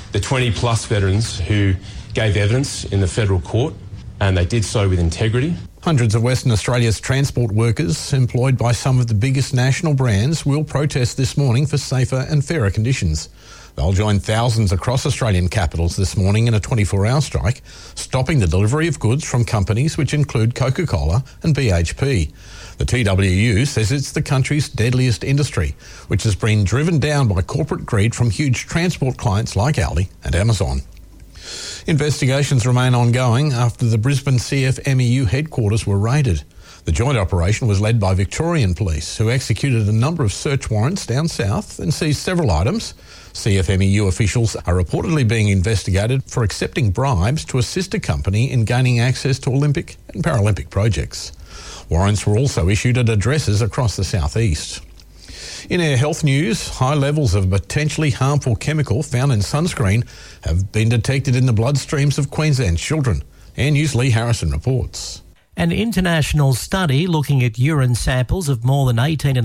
the 20-plus veterans who gave evidence in the federal court, and they did so with integrity. Hundreds of Western Australia's transport workers employed by some of the biggest national brands will protest this morning for safer and fairer conditions. They'll join thousands across Australian capitals this morning in a 24-hour strike, stopping the delivery of goods from companies which include Coca-Cola and BHP. The TWU says it's the country's deadliest industry, which has been driven down by corporate greed from huge transport clients like Aldi and Amazon. Investigations remain ongoing after the Brisbane CFMEU headquarters were raided. The joint operation was led by Victorian police, who executed a number of search warrants down south and seized several items. CFMEU officials are reportedly being investigated for accepting bribes to assist a company in gaining access to Olympic and Paralympic projects. Warrants were also issued at addresses across the southeast. In our health news, high levels of a potentially harmful chemical found in sunscreen have been detected in the bloodstreams of Queensland's children. Air News' Lee Harrison reports. An international study looking at urine samples of more than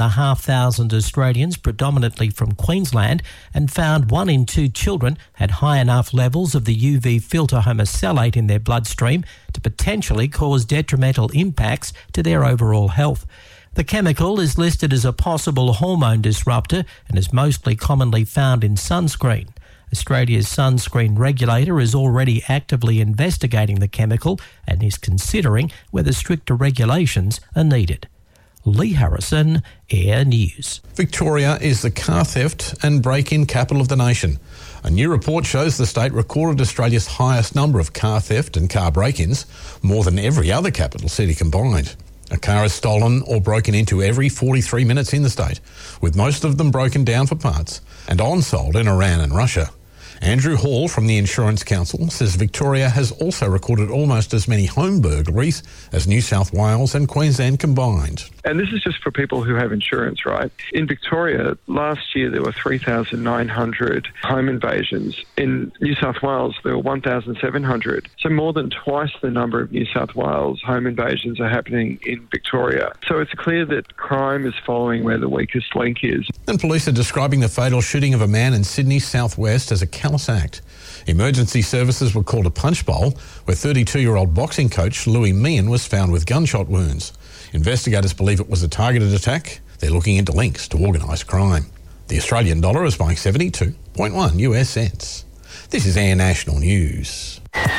18,500 Australians, predominantly from Queensland, and found 1 in 2 children had high enough levels of the UV filter homosalate in their bloodstream to potentially cause detrimental impacts to their overall health. The chemical is listed as a possible hormone disruptor and is mostly commonly found in sunscreen. Australia's sunscreen regulator is already actively investigating the chemical and is considering whether stricter regulations are needed. Lee Harrison, Air News. Victoria is the car theft and break-in capital of the nation. A new report shows the state recorded Australia's highest number of car theft and car break-ins, more than every other capital city combined. A car is stolen or broken into every 43 minutes in the state, with most of them broken down for parts and on-sold in Iran and Russia. Andrew Hall from the Insurance Council says Victoria has also recorded almost as many home burglaries as New South Wales and Queensland combined. And this is just for people who have insurance, right? In Victoria, last year there were 3,900 home invasions. In New South Wales, there were 1,700. So more than twice the number of New South Wales home invasions are happening in Victoria. So it's clear that crime is following where the weakest link is. And police are describing the fatal shooting of a man in Sydney southwest as a callous act. Emergency services were called a punch bowl, where 32-year-old boxing coach Louis Meehan was found with gunshot wounds. Investigators believe it was a targeted attack. They're looking into links to organised crime. The Australian dollar is buying 72.1 US cents. This is Air National News.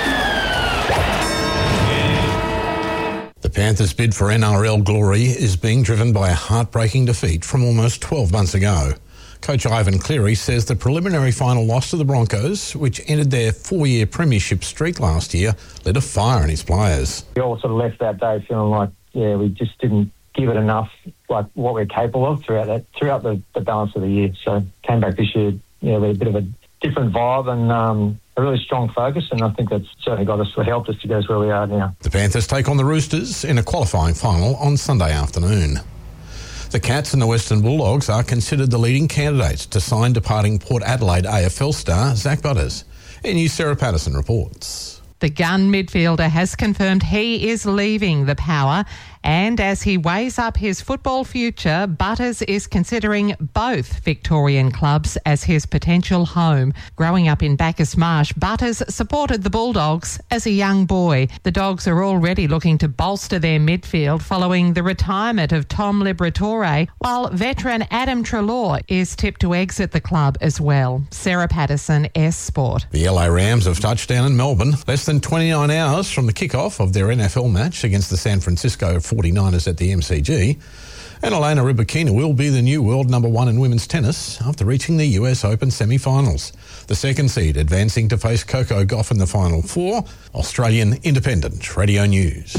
The Panthers' bid for NRL glory is being driven by a heartbreaking defeat from almost 12 months ago. Coach Ivan Cleary says the preliminary final loss to the Broncos, which ended their 4-year premiership streak last year, lit a fire in his players. We all sort of left that day feeling like, we just didn't give it enough, like what we're capable of throughout the balance of the year. So came back this year, with a bit of a different vibe and a really strong focus, and I think that's certainly helped us to go to where we are now. The Panthers take on the Roosters in a qualifying final on Sunday afternoon. The Cats and the Western Bulldogs are considered the leading candidates to sign departing Port Adelaide AFL star Zach Butters. Air News' Sarah Patterson reports. The gun midfielder has confirmed he is leaving the Power, and as he weighs up his football future, Butters is considering both Victorian clubs as his potential home. Growing up in Bacchus Marsh, Butters supported the Bulldogs as a young boy. The Dogs are already looking to bolster their midfield following the retirement of Tom Liberatore, while veteran Adam Treloar is tipped to exit the club as well. Sarah Patterson, S Sport. The LA Rams have touched down in Melbourne less than 29 hours from the kickoff of their NFL match against the San Francisco 49ers at the MCG. And Elena Rybakina will be the new world number 1 in women's tennis after reaching the US Open semi-finals. The second seed advancing to face Coco Gauff in the Final Four. Australian Independent Radio News.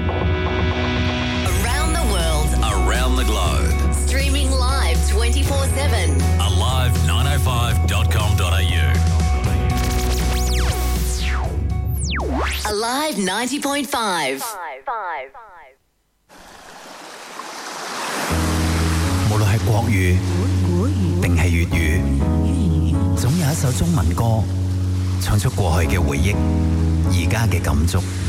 Around the world. Around the globe. Streaming live 24/7. Alive905.com.au. Alive 90.5. 無論係國語定係粵語，總有一首中文歌唱出過去嘅回憶，而家嘅感觸。